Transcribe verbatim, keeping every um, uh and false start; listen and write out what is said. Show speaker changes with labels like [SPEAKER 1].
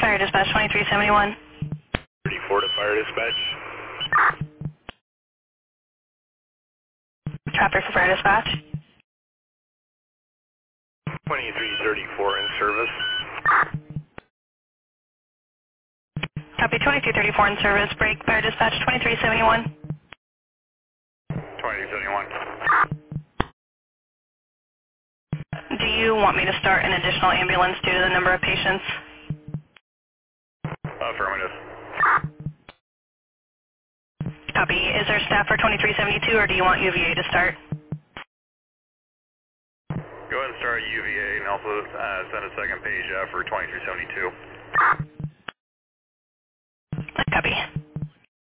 [SPEAKER 1] Fire Dispatch twenty-three seventy-one.
[SPEAKER 2] thirty-four to Fire Dispatch.
[SPEAKER 1] Traffic for Fire Dispatch.
[SPEAKER 2] twenty-three thirty-four in service.
[SPEAKER 1] Copy twenty-two thirty-four in service. Break Fire Dispatch twenty-three seventy-one.
[SPEAKER 2] twenty-two seventy-one.
[SPEAKER 1] Do you want me to start an additional ambulance due to the number of patients?
[SPEAKER 2] Affirmative.
[SPEAKER 1] Copy. Is there staff for twenty-three seventy-two or do you want U V A to start?
[SPEAKER 2] Go ahead and start U V A and also uh, send a second page uh, for twenty-three seventy-two.
[SPEAKER 1] Copy.